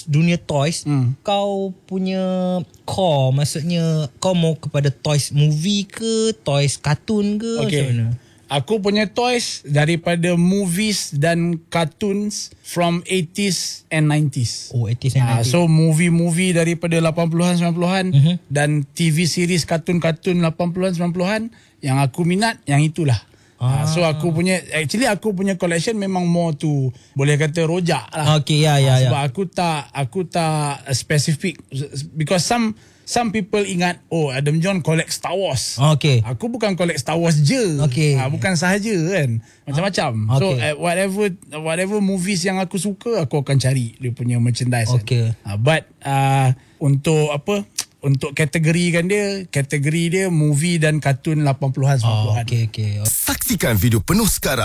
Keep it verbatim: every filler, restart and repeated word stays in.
dunia toys, hmm. kau punya core, maksudnya kau mau kepada toys movie ke, toys kartun ke, okay. macam mana? Aku punya toys daripada movies dan cartoons from eighties and nineties. Oh, eighties and nineties. Uh, so movie-movie daripada lapan puluhan sembilan puluhan uh-huh. dan T V series kartun-kartun lapan puluhan sembilan puluhan yang aku minat yang itulah. Ah. Uh, so aku punya actually aku punya collection memang more to boleh kata rojak lah. Okay, ya ya uh, ya. Sebab aku tak aku tak specific because some some people ingat oh Adam John collect Star Wars. Okay. Aku bukan collect Star Wars je. Okay. Uh, bukan sahaja kan. Macam-macam. Okay. So uh, whatever whatever movies yang aku suka aku akan cari dia punya merchandise. Okay. Kan. Uh, but uh, untuk apa untuk kategorikan dia, kategori dia movie dan kartun lapan puluhan sembilan puluhan. Oh, okay, okay. Saksikan video penuh sekarang